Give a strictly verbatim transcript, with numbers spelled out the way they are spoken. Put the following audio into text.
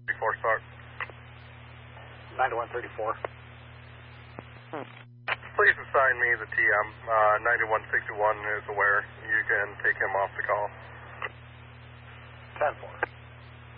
Before start. ninety-one thirty-four. Please assign me the T M. Uh, ninety-one sixty-one is aware. You can take him off the call. ten four.